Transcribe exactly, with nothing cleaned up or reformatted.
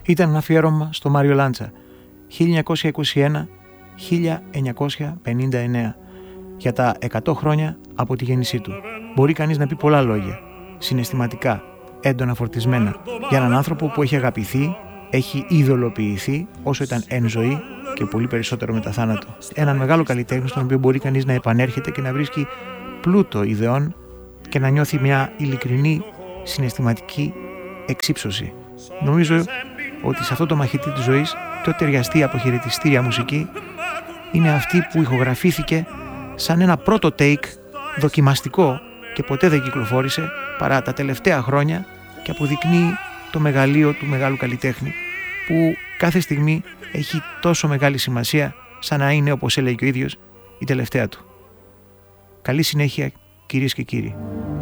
Ήταν ένα αφιέρωμα στο Μάριο Λάντσα, χίλια εννιακόσια είκοσι ένα με χίλια εννιακόσια πενήντα εννέα, για τα εκατό χρόνια από τη γέννησή του. Μπορεί κανείς να πει πολλά λόγια, συναισθηματικά, έντονα φορτισμένα, για έναν άνθρωπο που έχει αγαπηθεί, έχει ειδωλοποιηθεί όσο ήταν εν ζωή και πολύ περισσότερο μετά θάνατο. Έναν μεγάλο καλλιτέχνη στον οποίο μπορεί κανείς να επανέρχεται και να βρίσκει πλούτο ιδεών και να νιώθει μια ειλικρινή συναισθηματική εξύψωση. Νομίζω ότι σε αυτό το μαχητή της ζωής το ταιριαστή αποχαιρετιστήρια μουσική είναι αυτή που ηχογραφήθηκε σαν ένα πρώτο take δοκιμαστικό και ποτέ δεν κυκλοφόρησε παρά τα τελευταία χρόνια και αποδεικνύει το μεγαλείο του μεγάλου καλλιτέχνη που κάθε στιγμή έχει τόσο μεγάλη σημασία σαν να είναι, όπως έλεγε και ο ίδιος, η τελευταία του. Καλή συνέχεια, κυρίες και κύριοι.